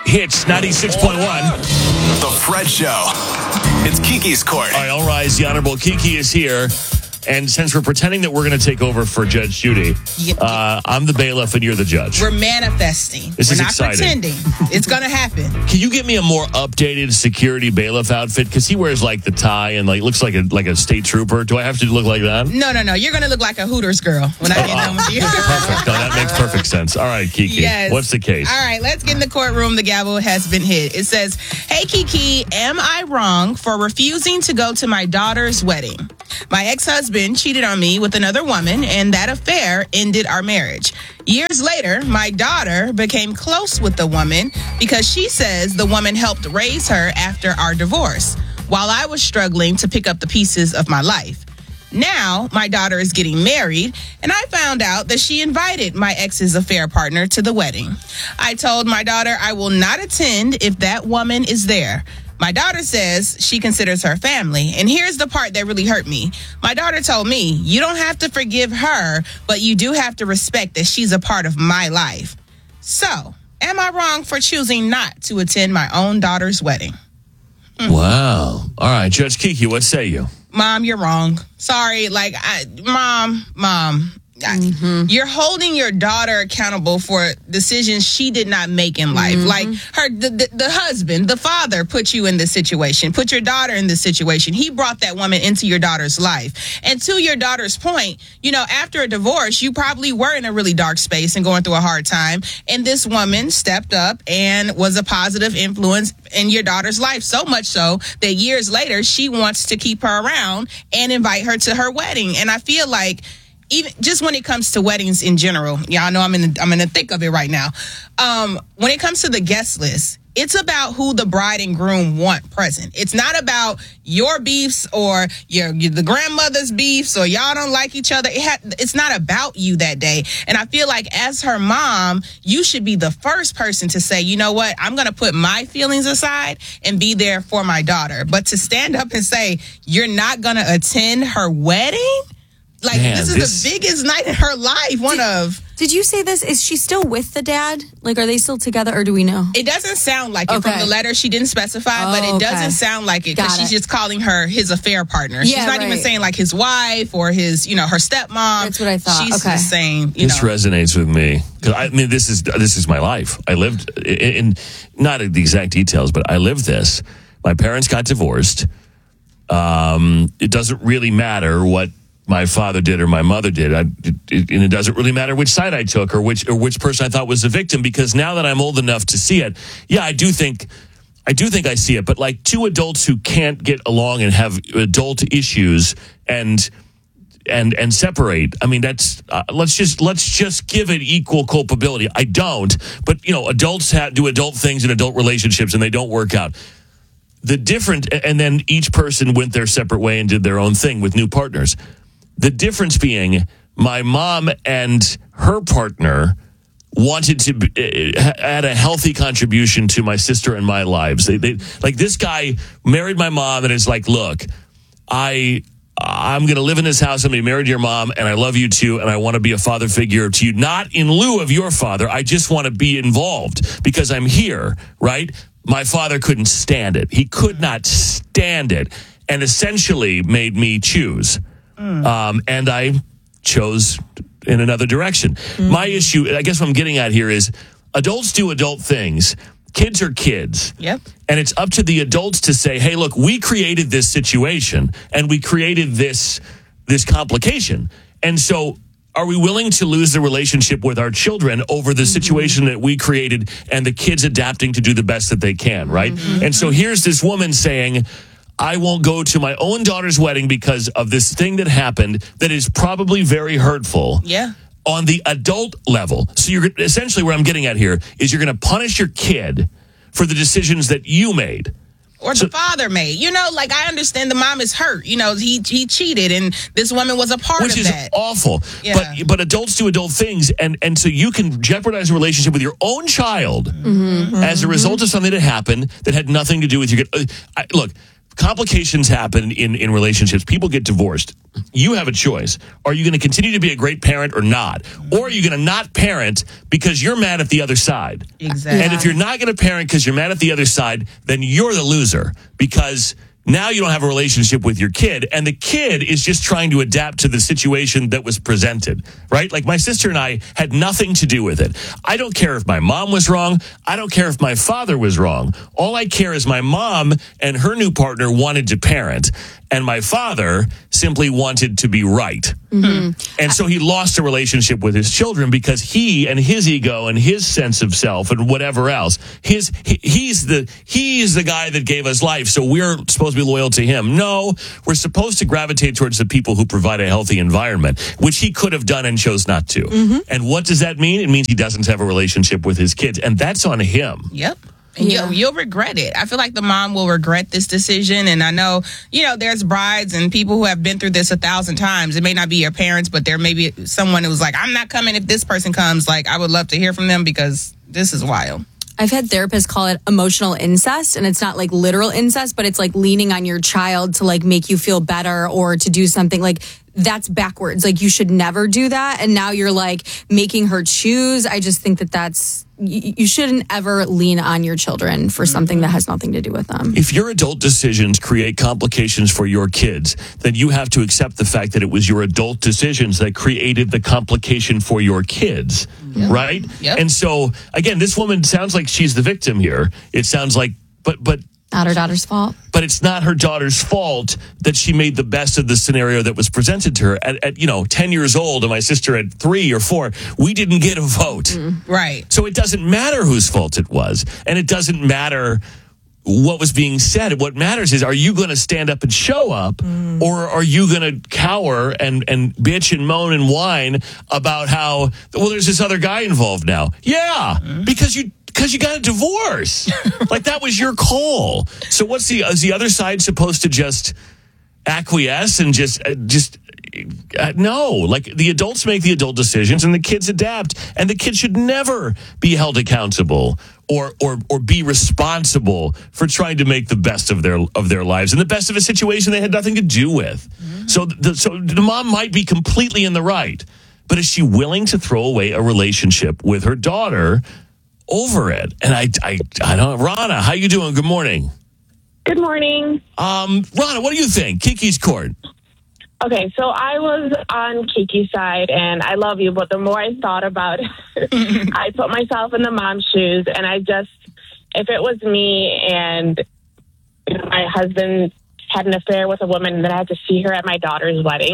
Hits 96.1. The Fred Show. It's Kiki's Court. All right, all rise. The Honorable Kiki is here. And since we're pretending that we're going to take over for Judge Judy, I'm the bailiff and you're the judge. We're manifesting. This is not exciting. Pretending. It's going to happen. Can you get me a more updated security bailiff outfit? Because he wears like the tie and like looks like a state trooper. Do I have to look like that? No. You're going to look like a Hooters girl when I get done with you. Perfect. No, that makes perfect sense. All right, Kiki. Yes. What's the case? All right, let's get in the courtroom. The gavel has been hit. It says, "Hey, Kiki, am I wrong for refusing to go to my daughter's wedding? My ex-husband cheated on me with another woman, and that affair ended our marriage. Years later, my daughter became close with the woman because she says the woman helped raise her after our divorce, while I was struggling to pick up the pieces of my life. Now, my daughter is getting married, and I found out that she invited my ex's affair partner to the wedding. I told my daughter I will not attend if that woman is there. My daughter says she considers her family, and here's the part that really hurt me. My daughter told me, you don't have to forgive her, but you do have to respect that she's a part of my life. So, am I wrong for choosing not to attend my own daughter's wedding?" Wow. All right, Judge Kiki, what say you? Mom, you're wrong. Sorry, Mom. You're holding your daughter accountable for decisions she did not make in life. Like the husband, the father put you in this situation, put your daughter in this situation. He brought that woman into your daughter's life. And to your daughter's point, after a divorce, you probably were in a really dark space and going through a hard time. And this woman stepped up and was a positive influence in your daughter's life. So much so that years later, she wants to keep her around and invite her to her wedding. And I feel like, even just when it comes to weddings in general, y'all know I'm in the thick of it right now. When it comes to the guest list, it's about who the bride and groom want present. It's not about your beefs or the grandmother's beefs or y'all don't like each other. It's not about you that day. And I feel like as her mom, you should be the first person to say, you know what, I'm going to put my feelings aside and be there for my daughter. But to stand up and say you're not going to attend her wedding? This is the biggest night in her life. Did you say this? Is she still with the dad? Are they still together, or do we know? It doesn't sound like it from the letter. She didn't specify, but it doesn't sound like it because she's just calling her his affair partner. She's not even saying his wife or his, her stepmom. That's what I thought. She's just saying, This resonates with me. Because this is my life. I lived in not the exact details, but I lived this. My parents got divorced. It doesn't really matter what my father did or my mother did. And it doesn't really matter which side I took or which person I thought was the victim, because now that I'm old enough to see it, I do think I see it. But like two adults who can't get along and have adult issues and separate. I mean, that's let's just give it equal culpability. I don't, but adults do adult things in adult relationships and they don't work out. And then each person went their separate way and did their own thing with new partners. The difference being my mom and her partner wanted to add a healthy contribution to my sister and my lives. They like, this guy married my mom and is like, look, I'm going to live in this house. I'm going to be married to your mom, and I love you too, and I want to be a father figure to you, not in lieu of your father. I just want to be involved because I'm here, right? My father couldn't stand it. He could not stand it, and essentially made me choose. And I chose in another direction. My issue, I guess what I'm getting at here is adults do adult things. Kids are kids. Yep. And it's up to the adults to say, hey, look, we created this situation and we created this complication. And so are we willing to lose the relationship with our children over the situation that we created and the kids adapting to do the best that they can, right? And so here's this woman saying, I won't go to my own daughter's wedding because of this thing that happened that is probably very hurtful. Yeah. On the adult level. So you're essentially, where I'm getting at here is you're going to punish your kid for the decisions that you made. Or the father made. I understand the mom is hurt. He cheated and this woman was a part of that. Which is awful. Yeah. But adults do adult things. And so you can jeopardize a relationship with your own child as a result of something that happened that had nothing to do with your kid. Look, complications happen in relationships. People get divorced. You have a choice. Are you going to continue to be a great parent or not? Or are you going to not parent because you're mad at the other side? Exactly. And if you're not going to parent because you're mad at the other side, then you're the loser, because now you don't have a relationship with your kid, and the kid is just trying to adapt to the situation that was presented, right? Like, my sister and I had nothing to do with it. I don't care if my mom was wrong. I don't care if my father was wrong. All I care is my mom and her new partner wanted to parent, and my father simply wanted to be right. Mm-hmm. And so he lost a relationship with his children because he and his ego and his sense of self and whatever else, he's the guy that gave us life, so we're supposed to be loyal to him. No, we're supposed to gravitate towards the people who provide a healthy environment, which he could have done and chose not to. Mm-hmm. And what does that mean? It means he doesn't have a relationship with his kids, and that's on him. Yep. And you'll regret it. I feel like the mom will regret this decision. And I know, there's brides and people who have been through this 1,000 times. It may not be your parents, but there may be someone who's like, I'm not coming if this person comes. Like, I would love to hear from them because this is wild. I've had therapists call it emotional incest, and it's not like literal incest, but it's like leaning on your child to like make you feel better or to do something like that's backwards. Like, you should never do that. And now you're like making her choose. I just think that's, you shouldn't ever lean on your children for something that has nothing to do with them. If your adult decisions create complications for your kids, then you have to accept the fact that it was your adult decisions that created the complication for your kids, right? Yep. And so, again, this woman sounds like she's the victim here. It sounds like, but not her daughter's fault. But it's not her daughter's fault that she made the best of the scenario that was presented to her. At 10 years old, and my sister at 3 or 4, we didn't get a vote. Right. So it doesn't matter whose fault it was. And it doesn't matter what was being said. What matters is, are you going to stand up and show up, or are you going to cower and bitch and moan and whine about how, well, there's this other guy involved now? Yeah, because you got a divorce. Like, that was your call. So is the other side supposed to just acquiesce and just no? Like, the adults make the adult decisions and the kids adapt, and the kids should never be held accountable or be responsible for trying to make the best of their lives and the best of a situation they had nothing to do with. So the mom might be completely in the right, but is she willing to throw away a relationship with her daughter over it? And I don't. Rana, how you doing? Good morning. Good morning. Rana, what do you think? Kiki's court. Okay, so I was on Kiki's side, and I love you, but the more I thought about it, I put myself in the mom's shoes, and if it was me and my husband had an affair with a woman, and then I had to see her at my daughter's wedding,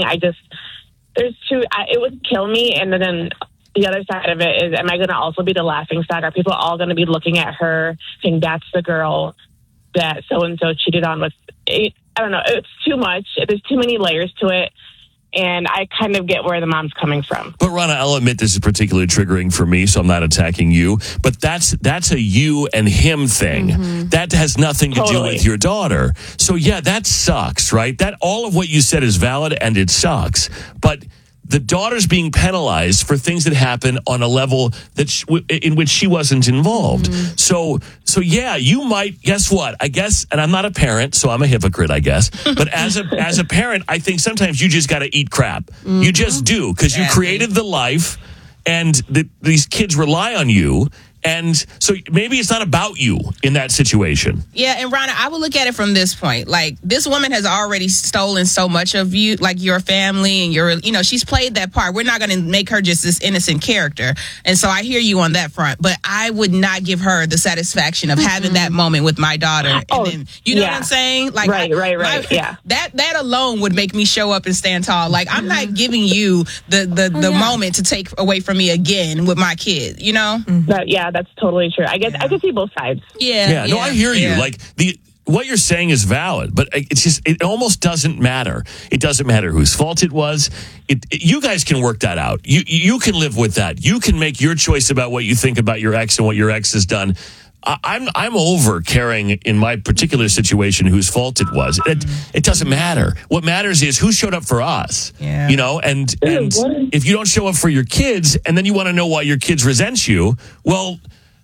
it would kill me. And then the other side of it is, am I going to also be the laughing stock? Are people all going to be looking at her saying that's the girl that so-and-so cheated on with? I don't know. It's too much. There's too many layers to it. And I kind of get where the mom's coming from. But Rana, I'll admit this is particularly triggering for me, so I'm not attacking you. But that's a you and him thing. Mm-hmm. That has nothing to do with your daughter. So yeah, that sucks, right? That all of what you said is valid and it sucks. But the daughter's being penalized for things that happen on a level in which she wasn't involved. Mm-hmm. So yeah, you might, guess what? I guess, and I'm not a parent, so I'm a hypocrite, I guess. But as a parent, I think sometimes you just got to eat crap. Mm-hmm. You just do, because you created the life, and these kids rely on you. And so maybe it's not about you in that situation. Yeah, and Rana, I would look at it from this point. Like, this woman has already stolen so much of you, like your family, and she's played that part. We're not going to make her just this innocent character. And so I hear you on that front. But I would not give her the satisfaction of having that moment with my daughter. And then, you know what I'm saying? Like, right. Yeah. That alone would make me show up and stand tall. Like, I'm not giving you the moment to take away from me again with my kid, That's totally true. I can see both sides. Yeah. No, I hear you. Like, what you're saying is valid, but it almost doesn't matter. It doesn't matter whose fault it was. You guys can work that out. You can live with that. You can make your choice about what you think about your ex and what your ex has done. I'm over caring in my particular situation whose fault it was. It doesn't matter. What matters is who showed up for us. Yeah. And if you don't show up for your kids, and then you want to know why your kids resent you, well,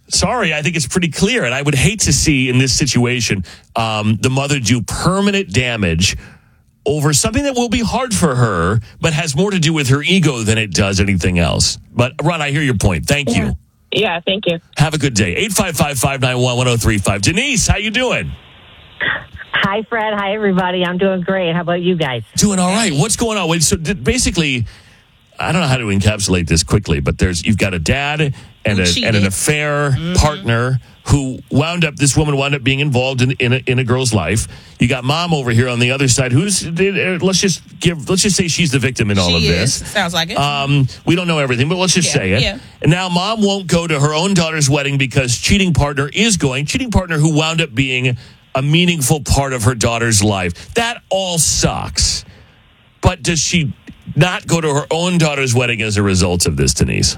sorry, I think it's pretty clear. And I would hate to see in this situation the mother do permanent damage over something that will be hard for her, but has more to do with her ego than it does anything else. But, Ron, I hear your point. Thank you. Yeah, thank you. Have a good day. 855-591-1035. Denise, how you doing? Hi, Fred. Hi, everybody. I'm doing great. How about you guys? Doing all right. What's going on? Wait, so basically, I don't know how to encapsulate this quickly, but you've got a dad and an affair partner who this woman wound up being involved in a girl's life. You got mom over here on the other side who's let's just say she's the victim in all of this. Sounds like it. We don't know everything, but let's just say it. Yeah. And now mom won't go to her own daughter's wedding because cheating partner who wound up being a meaningful part of her daughter's life. That all sucks. But does she not go to her own daughter's wedding as a result of this, Denise?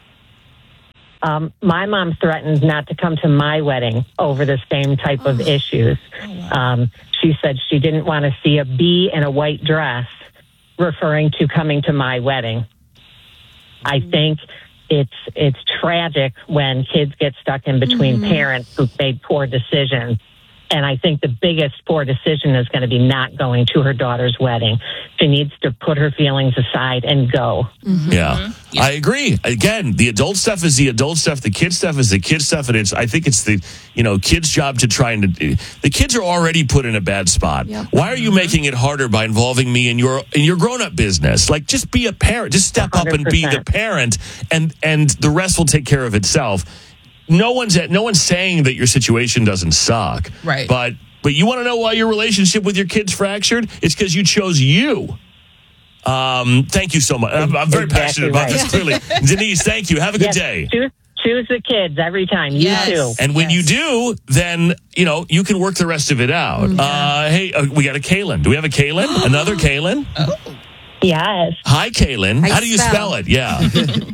My mom threatened not to come to my wedding over the same type of issues. She said she didn't want to see a bee in a white dress, referring to coming to my wedding. I think it's tragic when kids get stuck in between parents who've made poor decisions. And I think the biggest poor decision is going to be not going to her daughter's wedding. She needs to put her feelings aside and go. Yeah, I agree. Again, the adult stuff is the adult stuff. The kid stuff is the kid stuff. And I think it's the kids' job to try and... The kids are already put in a bad spot. Yep. Why are you making it harder by involving me in your grown-up business? Like, just be a parent. Just step 100%. Up and be the parent, and the rest will take care of itself. No one's saying that your situation doesn't suck. Right. But you want to know why your relationship with your kid's fractured? It's because you chose you. Thank you so much. I'm very passionate about this, clearly. Denise, thank you. Have a good day. Choose the kids every time. You too. And when you do, then, you can work the rest of it out. Hey, we got a Kaylin. Do we have a Kaylin? Another Kaylin? Oh. Yes. Hi, Kaylin. How do you spell it? Yeah.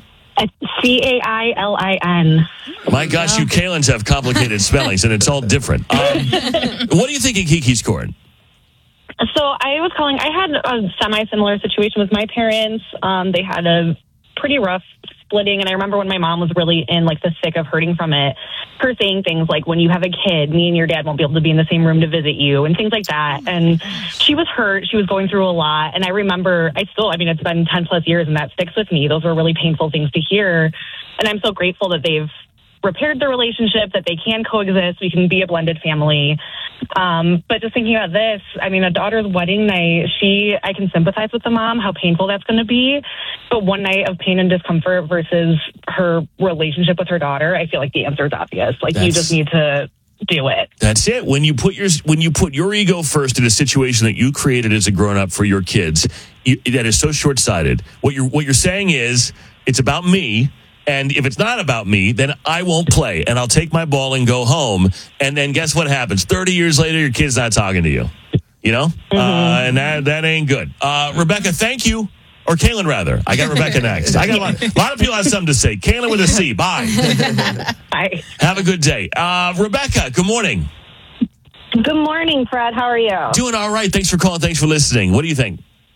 Cailin. My gosh, you Kaylins have complicated spellings, and it's all different. What do you think of Kiki scored? So I was calling. I had a semi-similar situation with my parents. They had a pretty rough splitting, and I remember when my mom was really in the thick of hurting from it, her saying things like, when you have a kid, me and your dad won't be able to be in the same room to visit you, and things like that. And she was hurt. She was going through a lot. And I remember, it's been 10 plus years, and that sticks with me. Those were really painful things to hear. And I'm so grateful that they've repaired the relationship, that they can coexist. We can be a blended family. But just thinking about this, a daughter's wedding night, I can sympathize with the mom, how painful that's going to be. But one night of pain and discomfort versus her relationship with her daughter, I feel like the answer is obvious. You just need to do it. That's it. When you put your ego first in a situation that you created as a grown up for your kids, that is so short-sighted. What you're saying is, it's about me. And if it's not about me, then I won't play, and I'll take my ball and go home. And then guess what happens? 30 years later, your kid's not talking to you. And that ain't good. Rebecca, thank you. Or Kaylin, rather. I got Rebecca next. I got a lot of people have something to say. Kaylin with a C. Bye. Bye. Have a good day. Rebecca, good morning. Good morning, Fred. How are you? Doing all right. Thanks for calling. Thanks for listening. What do you think?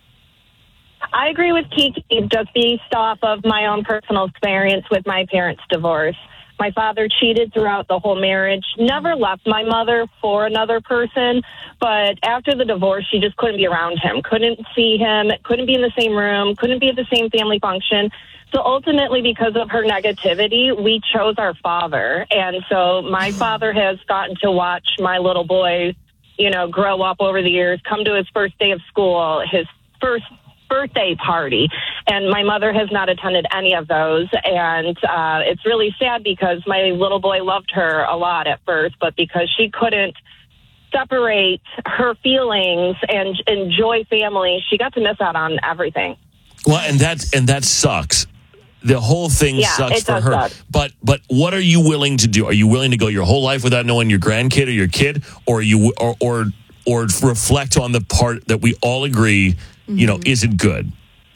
I agree with Kiki, just based off of my own personal experience with my parents' divorce. My father cheated throughout the whole marriage, never left my mother for another person, but after the divorce, she just couldn't be around him, couldn't see him, couldn't be in the same room, couldn't be at the same family function. So ultimately, because of her negativity, we chose our father. And so my father has gotten to watch my little boy, grow up over the years, come to his first day of school, his first birthday party, and my mother has not attended any of those. And it's really sad because my little boy loved her a lot at first, but because she couldn't separate her feelings and enjoy family, she got to miss out on everything. Well, and that sucks. The whole thing sucks for her. Suck. But what are you willing to do? Are you willing to go your whole life without knowing your grandkid or your kid, or or reflect on the part that we all agree isn't good?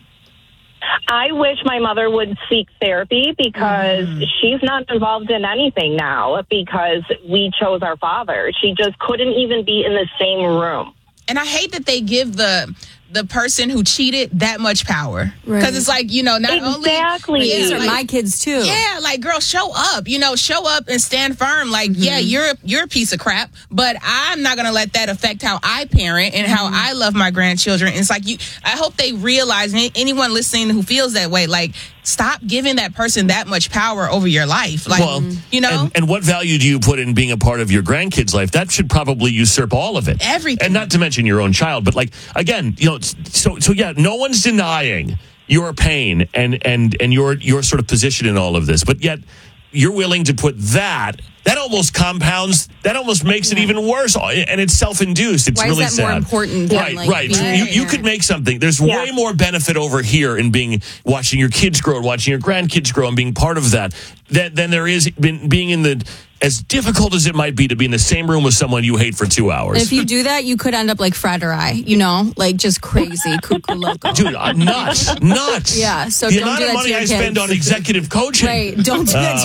I wish my mother would seek therapy because she's not involved in anything now because we chose our father. She just couldn't even be in the same room. And I hate that they give the the person who cheated that much power. Right. Because it's like, not Exactly. only... These are my kids too. Yeah, like, girl, show up. Show up and stand firm. Like, yeah, you're a piece of crap, but I'm not going to let that affect how I parent and how I love my grandchildren. And it's like, I hope they realize, and anyone listening who feels that way, like, stop giving that person that much power over your life. Like, and what value do you put in being a part of your grandkids' life? That should probably usurp all of it. Everything. And not to mention your own child, but like, again, so yeah, no one's denying your pain and your sort of position in all of this, but yet you're willing to put that almost compounds, that almost makes it even worse, and it's self-induced. It's Why really is that more sad. important than, Right. You could make something. There's way more benefit over here in watching your kids grow and watching your grandkids grow and being part of that than there is being in the, as difficult as it might be to be in the same room with someone you hate for 2 hours. If you do that, you could end up like Fred or I, like just crazy, cuckoo loco. Dude, nuts. Yeah, so the don't amount do of that money to your I spend kids. on executive coaching. Right, don't do that to